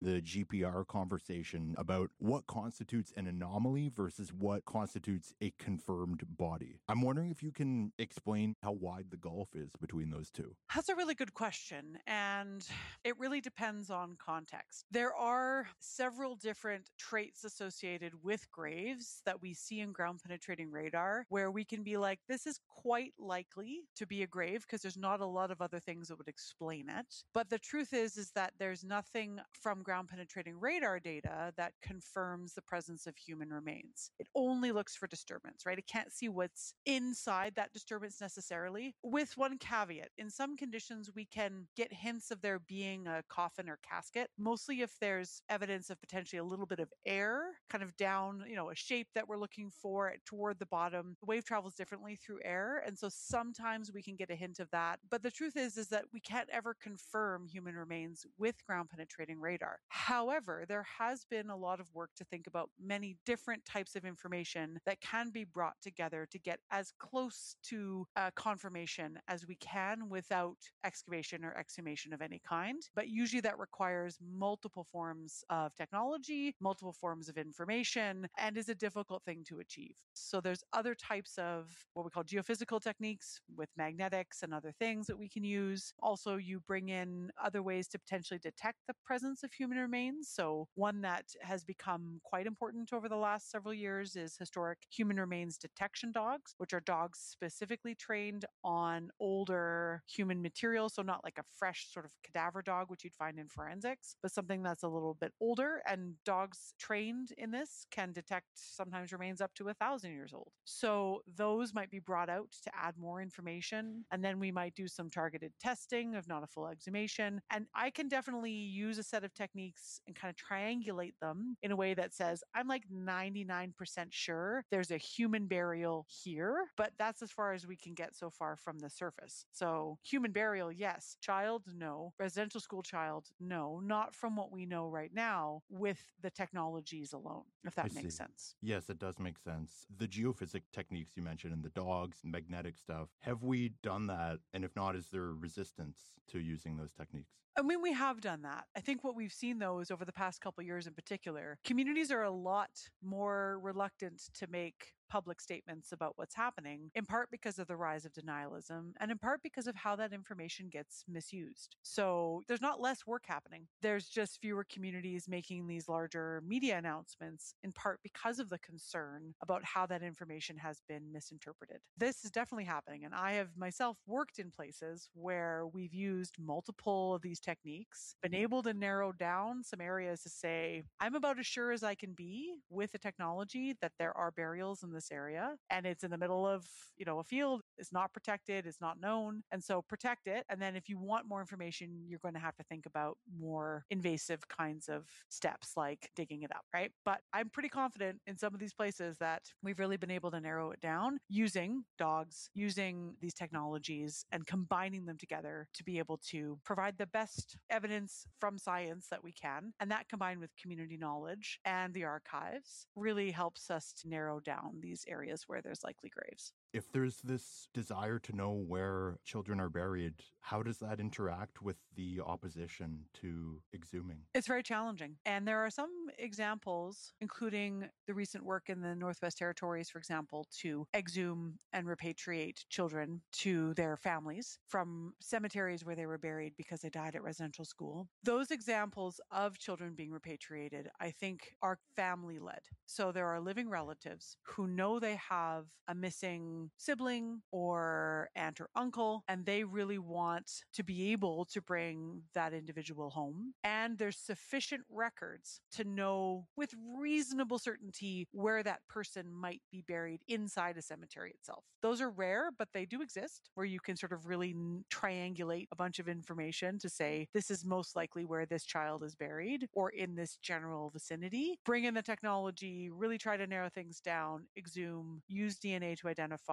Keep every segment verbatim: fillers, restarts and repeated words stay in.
the G P R conversation about what constitutes an anomaly versus what constitutes a confirmed body. I'm wondering if you can explain how wide the gulf is between those two. That's a really good question, and it really depends on context. There are several different traits associated with graves that we see in ground-penetrating radar where we can be like, this is quite likely to be a grave because there's not a lot of other things that would explain it. But the truth is, is that there's nothing from ground-penetrating radar data that confirms the presence of human remains. It only looks for disturbance, right? It can't see what's inside that disturbance necessarily, with one caveat. In some conditions, we can get hints of there being a coffin or casket, mostly if there's evidence of potentially a little bit of air kind of down, you know, a shape that we're looking for toward the bottom. The wave travels differently through air. And so sometimes we can get a hint of that. But the truth is, is that we can't ever confirm human remains with ground penetrating radar. However, there has been a lot of work to think about many different types of information that can be brought together to get as close to uh, confirmation as we can without excavation or exhumation of any kind. But usually that requires multiple forms of technology, multiple forms of information, and is a difficult thing to achieve. So there's other types of what we call geophysical techniques with magnetics and other things that we can use. Also, you bring in other ways to potentially detect the presence of human remains. So one that has become quite important over the last several years is historic human remains detection dogs, which are dogs specifically trained on older human material. So not like a fresh sort of cadaver dog, which you'd find in forensics, but something that's a little bit older. And dogs trained in this can detect sometimes remains up to a thousand years old. So those might be brought out to add more information. And then we might do some targeted testing, if not a full exhumation. And I can definitely use a set of techniques and kind of triangulate them in a way that says, I'm like ninety-nine percent sure there's a human burial here, but that's as far as we can get so far from the surface. So human burial, yes. Child, no. Residential school child, no. Not from what we know right now with the technologies alone, if that I makes see. sense. Yes, it does make sense. The geophysic techniques you mentioned and the dogs, magnetic stuff, have we done that? And if not, is there resistance to using those techniques? I mean, we have done that. I think what we've seen, though, is over the past couple of years in particular, communities are a lot more reluctant to make public statements about what's happening, in part because of the rise of denialism and in part because of how that information gets misused. So there's not less work happening. There's just fewer communities making these larger media announcements, in part because of the concern about how that information has been misinterpreted. This is definitely happening. And I have myself worked in places where we've used multiple of these techniques, been able to narrow down some areas to say, I'm about as sure as I can be with the technology that there are burials in this area, and it's in the middle of, you know, a field. It's not protected. It's not known. And so protect it. And then if you want more information, you're going to have to think about more invasive kinds of steps like digging it up, right? But I'm pretty confident in some of these places that we've really been able to narrow it down using dogs, using these technologies and combining them together to be able to provide the best evidence from science that we can. And that combined with community knowledge and the archives really helps us to narrow down these areas where there's likely graves. If there's this desire to know where children are buried, how does that interact with the opposition to exhuming? It's very challenging. And there are some examples, including the recent work in the Northwest Territories, for example, to exhume and repatriate children to their families from cemeteries where they were buried because they died at residential school. Those examples of children being repatriated, I think, are family-led. So there are living relatives who know they have a missing sibling or aunt or uncle, and they really want to be able to bring that individual home. And there's sufficient records to know with reasonable certainty where that person might be buried inside a cemetery itself. Those are rare, but they do exist, where you can sort of really triangulate a bunch of information to say, this is most likely where this child is buried or in this general vicinity. Bring in the technology, really try to narrow things down, exhume, use D N A to identify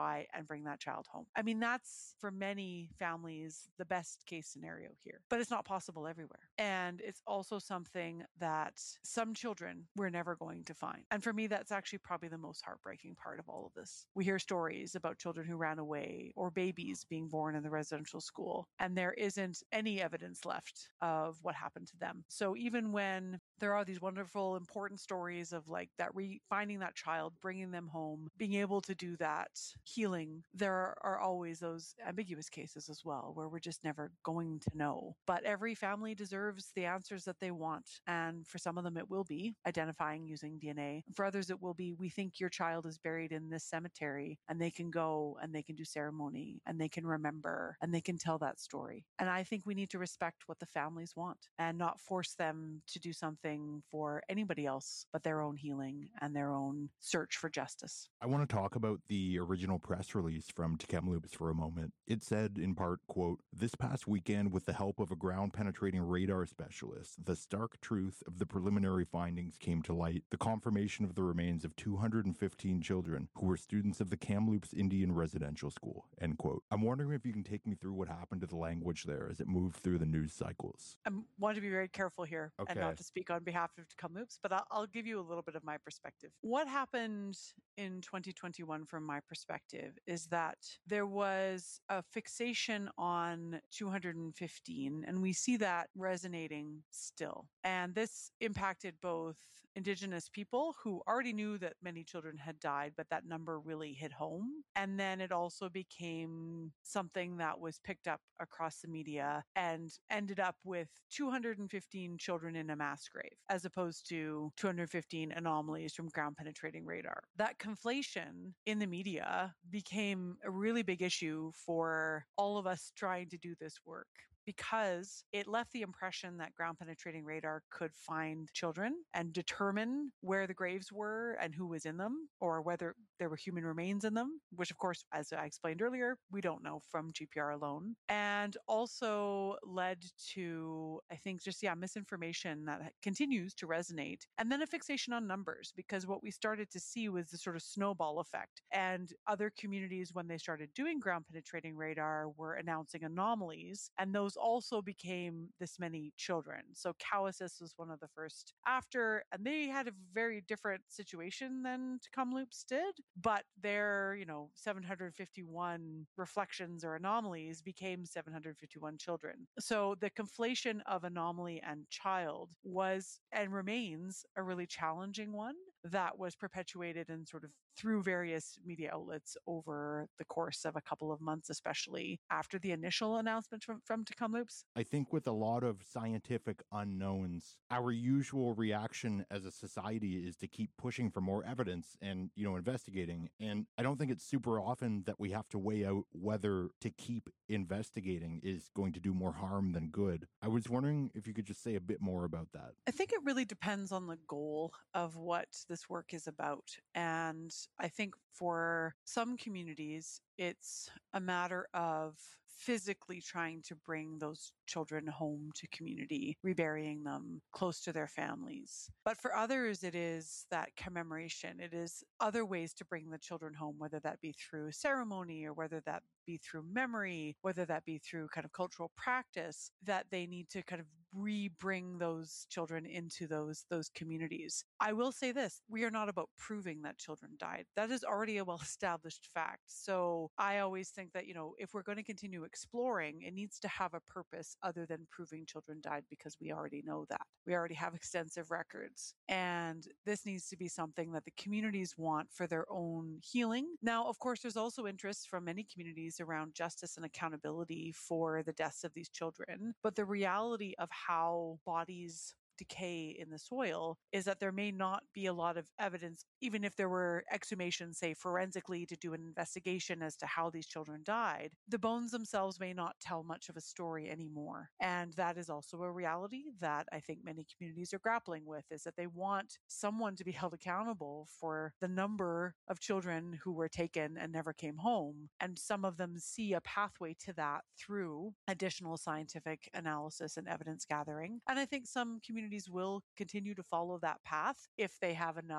identify and bring that child home. I mean, that's for many families the best case scenario here, but it's not possible everywhere. And it's also something that some children we're never going to find. And for me, that's actually probably the most heartbreaking part of all of this. We hear stories about children who ran away or babies being born in the residential school, and there isn't any evidence left of what happened to them. So even when there are these wonderful, important stories of like that, re- finding that child, bringing them home, being able to do that healing, there are, are always those ambiguous cases as well, where we're just never going to know. But every family deserves the answers that they want. And for some of them, it will be identifying using D N A. For others, it will be, we think your child is buried in this cemetery, and they can go and they can do ceremony and they can remember and they can tell that story. And I think we need to respect what the families want and not force them to do something for anybody else but their own healing and their own search for justice. I want to talk about the original press release from Kamloops for a moment. It said in part, quote, "This past weekend, with the help of a ground-penetrating radar specialist, the stark truth of the preliminary findings came to light, the confirmation of the remains of two hundred fifteen children who were students of the Kamloops Indian Residential School," end quote. I'm wondering if you can take me through what happened to the language there as it moved through the news cycles. I want to be very careful here Okay. and not to speak on behalf of Kamloops, but I'll, I'll give you a little bit of my perspective. What happened in twenty twenty-one from my perspective is that there was a fixation on two hundred fifteen, and we see that resonating still. And this impacted both Indigenous people who already knew that many children had died, but that number really hit home. And then it also became something that was picked up across the media and ended up with two hundred fifteen children in a mass grave, as opposed to two hundred fifteen anomalies from ground penetrating radar. That conflation in the media became a really big issue for all of us trying to do this work, because it left the impression that ground penetrating radar could find children and determine where the graves were and who was in them, or whether there were human remains in them, which of course, as I explained earlier, we don't know from G P R alone. And also led to, I think, just, yeah, misinformation that continues to resonate. And then a fixation on numbers, because what we started to see was the sort of snowball effect. And other communities, when they started doing ground penetrating radar, were announcing anomalies, and those also became this many children. So Cowessess was one of the first after, and they had a very different situation than Kamloops did, but their, you know, seven hundred fifty-one reflections or anomalies became seven hundred fifty-one children. So the conflation of anomaly and child was and remains a really challenging one that was perpetuated and sort of through various media outlets over the course of a couple of months, especially after the initial announcement from, from Kamloops. I think with a lot of scientific unknowns, our usual reaction as a society is to keep pushing for more evidence and, you know, investigating. And I don't think it's super often that we have to weigh out whether to keep investigating is going to do more harm than good. I was wondering if you could just say a bit more about that. I think it really depends on the goal of what this work is about. And I think for some communities, it's a matter of physically trying to bring those children home to community, reburying them close to their families. But for others, it is that commemoration. It is other ways to bring the children home, whether that be through ceremony or whether that be through memory, whether that be through kind of cultural practice, that they need to kind of re-bring those children into those those communities. I will say this, we are not about proving that children died. That is already a well-established fact. So I always think that, you know, if we're going to continue exploring, it needs to have a purpose other than proving children died, because we already know that. We already have extensive records. And this needs to be something that the communities want for their own healing. Now, of course, there's also interest from many communities around justice and accountability for the deaths of these children. But the reality of how bodies decay in the soil is that there may not be a lot of evidence, even if there were exhumations, say forensically, to do an investigation as to how these children died. The bones themselves may not tell much of a story anymore. And that is also a reality that I think many communities are grappling with, is that they want someone to be held accountable for the number of children who were taken and never came home. And some of them see a pathway to that through additional scientific analysis and evidence gathering. And I think some communities will continue to follow that path if they have enough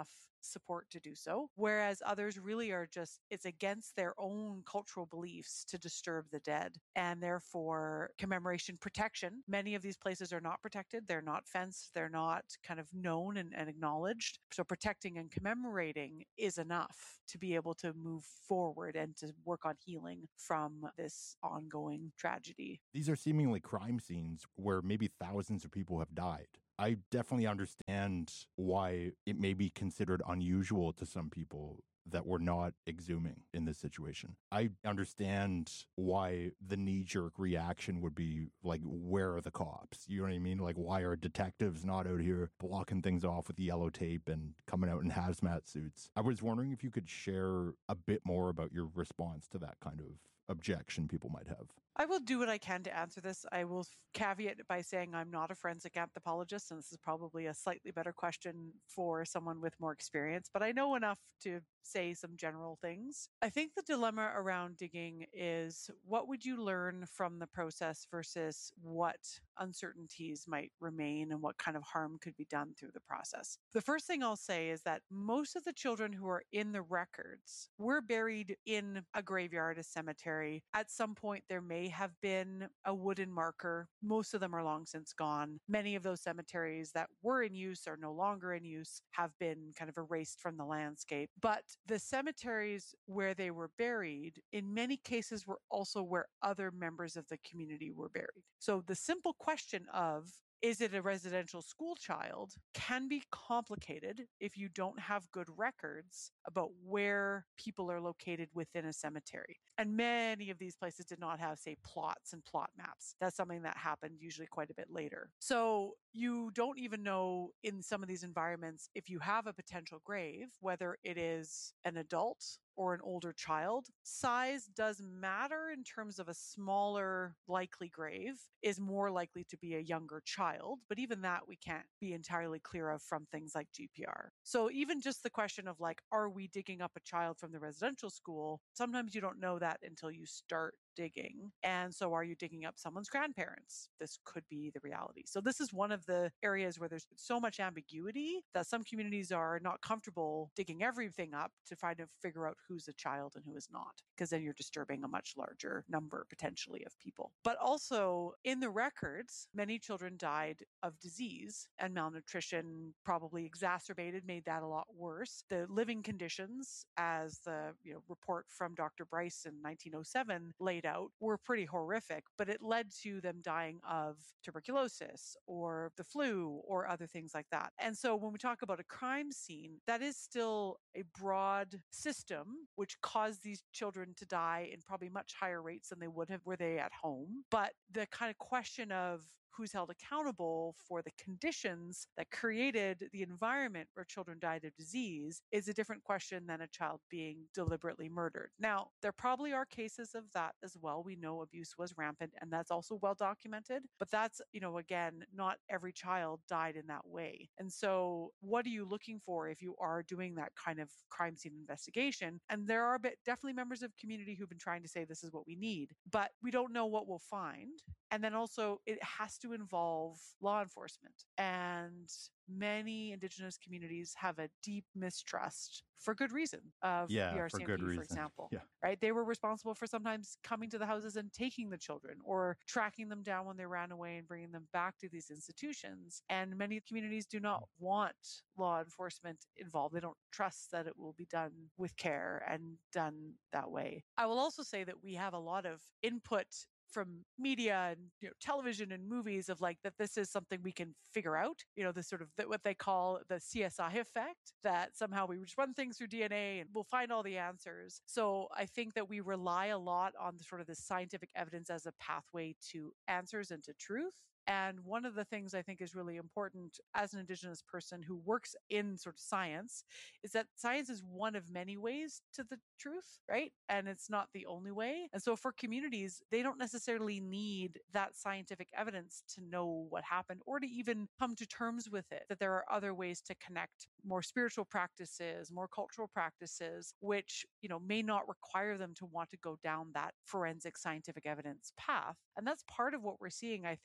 support to do so, whereas others really are just, it's against their own cultural beliefs to disturb the dead. And therefore, commemoration protection, many of these places are not protected. They're not fenced. They're not kind of known and, and acknowledged. So protecting and commemorating is enough to be able to move forward and to work on healing from this ongoing tragedy. These are seemingly crime scenes where maybe thousands of people have died. I definitely understand why it may be considered unusual to some people that we're not exhuming in this situation. I understand why the knee-jerk reaction would be like, where are the cops? You know what I mean? Like, why are detectives not out here blocking things off with yellow tape and coming out in hazmat suits? I was wondering if you could share a bit more about your response to that kind of objection people might have. I will do what I can to answer this. I will caveat it by saying I'm not a forensic anthropologist, and this is probably a slightly better question for someone with more experience, but I know enough to say some general things. I think the dilemma around digging is, what would you learn from the process versus what uncertainties might remain and what kind of harm could be done through the process? The first thing I'll say is that most of the children who are in the records were buried in a graveyard, a cemetery. At some point, there may have been a wooden marker. Most of them are long since gone. Many of those cemeteries that were in use are no longer in use, have been kind of erased from the landscape. But the cemeteries where they were buried, in many cases, were also where other members of the community were buried. So the simple question of, is it a residential school child, can be complicated if you don't have good records about where people are located within a cemetery. And many of these places did not have, say, plots and plot maps. That's something that happened usually quite a bit later. So you don't even know in some of these environments if you have a potential grave, whether it is an adult or an older child. Size does matter in terms of a smaller likely grave is more likely to be a younger child, but even that we can't be entirely clear of from things like G P R. So even just the question of like, are we digging up a child from the residential school? Sometimes you don't know that until you start digging. And so are you digging up someone's grandparents? This could be the reality. So this is one of the areas where there's so much ambiguity that some communities are not comfortable digging everything up to try to figure out who's a child and who is not, because then you're disturbing a much larger number potentially of people. But also in the records, many children died of disease, and malnutrition probably exacerbated, made that a lot worse. The living conditions, as the you know report from Doctor Bryce in nineteen oh seven laid out, were pretty horrific, but it led to them dying of tuberculosis or the flu or other things like that. And so when we talk about a crime scene, that is still a broad system which caused these children to die in probably much higher rates than they would have were they at home. But the kind of question of who's held accountable for the conditions that created the environment where children died of disease is a different question than a child being deliberately murdered. Now, there probably are cases of that as well. We know abuse was rampant, and that's also well documented. But that's, you know, again, not every child died in that way. And so what are you looking for if you are doing that kind of crime scene investigation? And there are definitely members of community who've been trying to say this is what we need, but we don't know what we'll find. And then also it has to involve law enforcement. And many Indigenous communities have a deep mistrust, for good reason, of yeah, the R C M P, for, good for reason. example. Yeah. Right? They were responsible for sometimes coming to the houses and taking the children or tracking them down when they ran away and bringing them back to these institutions. And many communities do not want law enforcement involved. They don't trust that it will be done with care and done that way. I will also say that we have a lot of input from media and you know, television and movies of like that this is something we can figure out, you know, this sort of the, what they call the C S I effect, that somehow we just run things through D N A and we'll find all the answers. So I think that we rely a lot on the, sort of the scientific evidence as a pathway to answers and to truth. And one of the things I think is really important as an Indigenous person who works in sort of science is that science is one of many ways to the truth, right? And it's not the only way. And so for communities, they don't necessarily need that scientific evidence to know what happened or to even come to terms with it, that there are other ways to connect more spiritual practices, more cultural practices, which, you know, may not require them to want to go down that forensic scientific evidence path. And that's part of what we're seeing, I think, with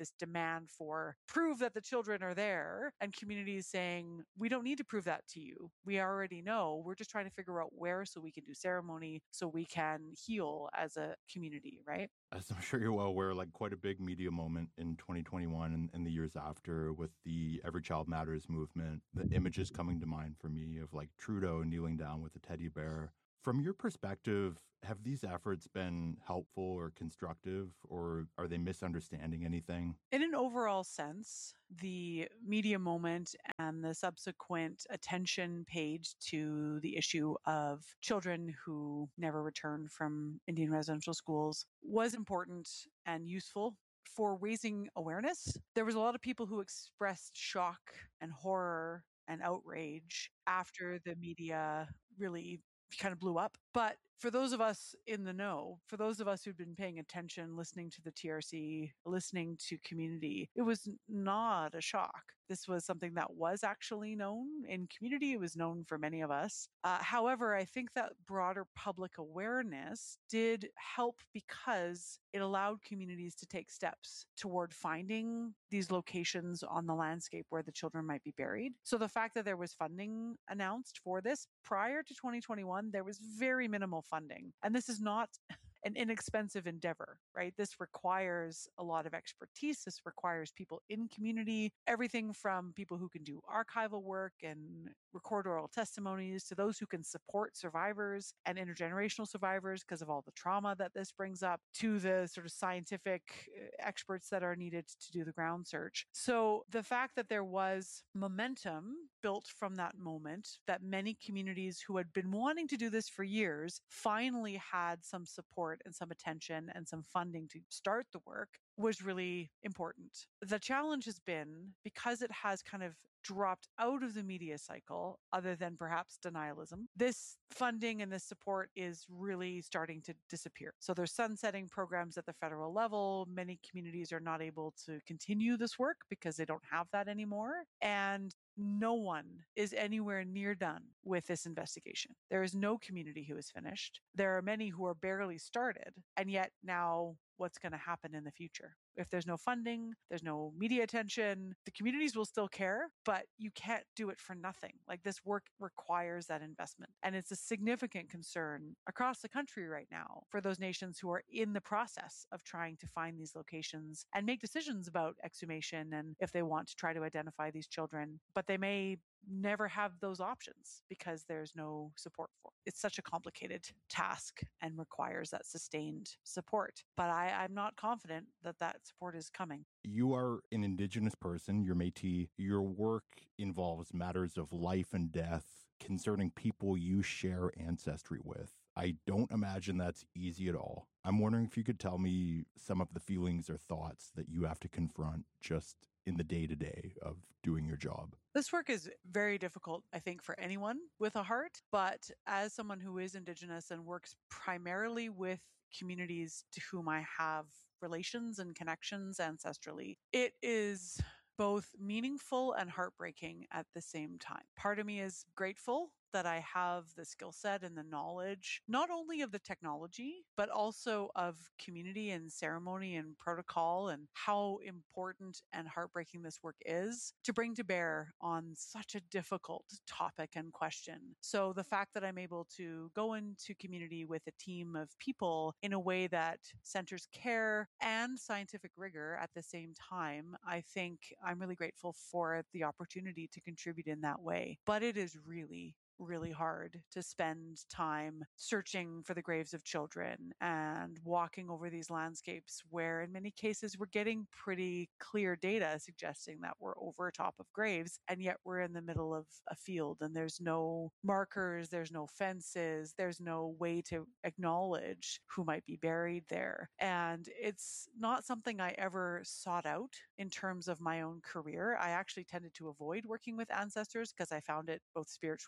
this demand for prove that the children are there, and communities saying, we don't need to prove that to you. We already know. We're just trying to figure out where so we can do ceremony, so we can heal as a community, right? As I'm sure you're well aware, like quite a big media moment in twenty twenty-one and, and the years after with the Every Child Matters movement, the images coming to mind for me of like Trudeau kneeling down with a teddy bear. From your perspective, have these efforts been helpful or constructive, or are they misunderstanding anything? In an overall sense, the media moment and the subsequent attention paid to the issue of children who never returned from Indian residential schools was important and useful for raising awareness. There was a lot of people who expressed shock and horror and outrage after the media really kind of blew up. But for those of us in the know, for those of us who'd been paying attention, listening to the T R C, listening to community, it was not a shock. This was something that was actually known in community. It was known for many of us. Uh, however, I think that broader public awareness did help because it allowed communities to take steps toward finding these locations on the landscape where the children might be buried. So the fact that there was funding announced for this prior to twenty twenty-one, there was very minimal funding. And this is not an inexpensive endeavor, right? This requires a lot of expertise. This requires people in community, everything from people who can do archival work and record oral testimonies to those who can support survivors and intergenerational survivors because of all the trauma that this brings up, to the sort of scientific experts that are needed to do the ground search. So the fact that there was momentum built from that moment, that many communities who had been wanting to do this for years finally had some support and some attention and some funding to start the work, was really important. The challenge has been, because it has kind of dropped out of the media cycle, other than perhaps denialism, this funding and this support is really starting to disappear. So there's sunsetting programs at the federal level. Many communities are not able to continue this work because they don't have that anymore. And no one is anywhere near done with this investigation. There is no community who is finished. There are many who are barely started. And yet now, what's going to happen in the future? If there's no funding, there's no media attention, the communities will still care, but you can't do it for nothing. Like, this work requires that investment. And it's a significant concern across the country right now for those nations who are in the process of trying to find these locations and make decisions about exhumation and if they want to try to identify these children. But they may never have those options because there's no support for it. It's such a complicated task and requires that sustained support. But I, I'm not confident that that support is coming. You are an Indigenous person, you're Métis. Your work involves matters of life and death concerning people you share ancestry with. I don't imagine that's easy at all. I'm wondering if you could tell me some of the feelings or thoughts that you have to confront just in the day-to-day of doing your job. This work is very difficult, I think, for anyone with a heart. But as someone who is Indigenous and works primarily with communities to whom I have relations and connections ancestrally, it is both meaningful and heartbreaking at the same time. Part of me is grateful that I have the skill set and the knowledge, not only of the technology, but also of community and ceremony and protocol and how important and heartbreaking this work is to bring to bear on such a difficult topic and question. So the fact that I'm able to go into community with a team of people in a way that centers care and scientific rigor at the same time, I think I'm really grateful for the opportunity to contribute in that way. But it is really, really hard to spend time searching for the graves of children and walking over these landscapes where in many cases we're getting pretty clear data suggesting that we're over top of graves, and yet we're in the middle of a field and there's no markers, there's no fences, there's no way to acknowledge who might be buried there. And it's not something I ever sought out in terms of my own career. I actually tended to avoid working with ancestors because I found it both spiritually and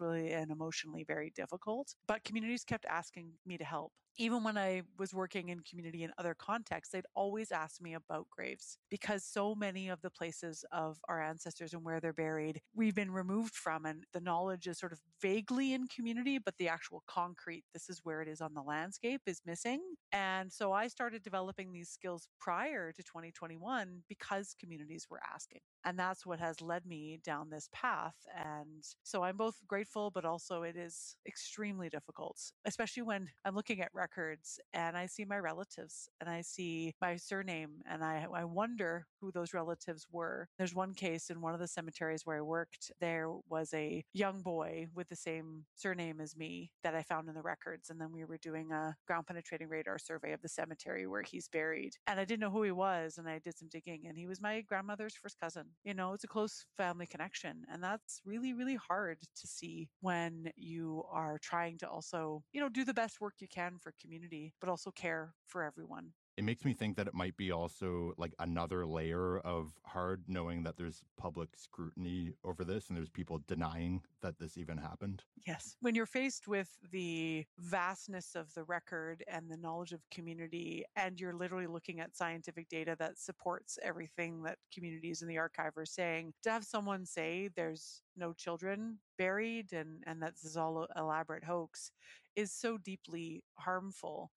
and emotionally very difficult. But communities kept asking me to help. Even when I was working in community in other contexts, they'd always ask me about graves because so many of the places of our ancestors and where they're buried, we've been removed from. And the knowledge is sort of vaguely in community, but the actual concrete, this is where it is on the landscape, is missing. And so I started developing these skills prior to twenty twenty-one because communities were asking. And that's what has led me down this path. And so I'm both grateful, but also it is extremely difficult, especially when I'm looking at records and I see my relatives and I see my surname and I, I wonder who those relatives were. There's one case in one of the cemeteries where I worked. There was a young boy with the same surname as me that I found in the records. And then we were doing a ground penetrating radar survey of the cemetery where he's buried. And I didn't know who he was. And I did some digging and he was my grandmother's first cousin. You know, it's a close family connection. And that's really, really hard to see when you are trying to also, you know, do the best work you can for community, but also care for everyone. It makes me think that it might be also like another layer of hard knowing that there's public scrutiny over this and there's people denying that this even happened. Yes. When you're faced with the vastness of the record and the knowledge of community, and you're literally looking at scientific data that supports everything that communities and the archive are saying, to have someone say there's no children buried and, and that this is all an elaborate hoax is so deeply harmful.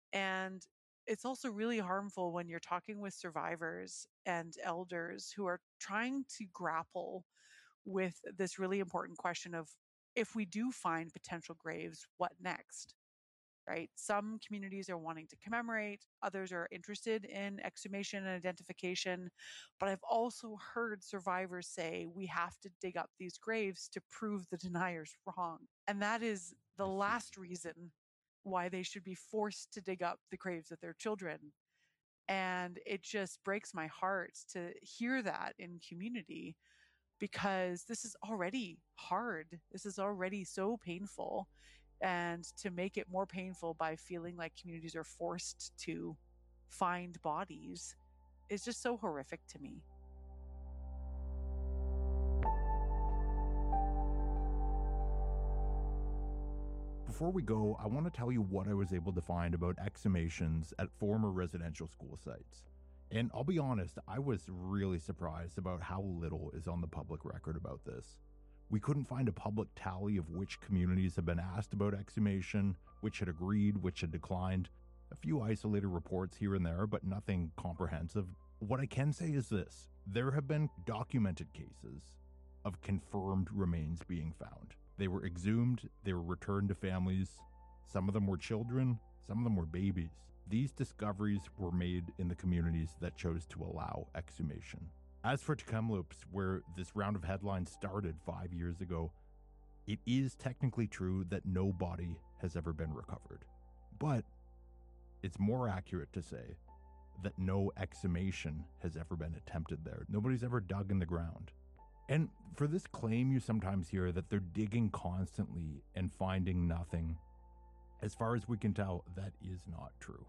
And it's also really harmful when you're talking with survivors and elders who are trying to grapple with this really important question of if we do find potential graves, what next? Right? Some communities are wanting to commemorate, others are interested in exhumation and identification. But I've also heard survivors say we have to dig up these graves to prove the deniers wrong. And that is the last reason why they should be forced to dig up the graves of their children. And it just breaks my heart to hear that in community because this is already hard. This is already so painful. And to make it more painful by feeling like communities are forced to find bodies is just so horrific to me. Before we go, I want to tell you what I was able to find about exhumations at former residential school sites. And I'll be honest, I was really surprised about how little is on the public record about this. We couldn't find a public tally of which communities have been asked about exhumation, which had agreed, which had declined. A few isolated reports here and there, but nothing comprehensive. What I can say is this: there have been documented cases of confirmed remains being found. They were exhumed, they were returned to families. Some of them were children, some of them were babies. These discoveries were made in the communities that chose to allow exhumation. As for Tk'emlúps, where this round of headlines started five years ago, it is technically true that no body has ever been recovered. But it's more accurate to say that no exhumation has ever been attempted there. Nobody's ever dug in the ground. And for this claim you sometimes hear that they're digging constantly and finding nothing, as far as we can tell, that is not true.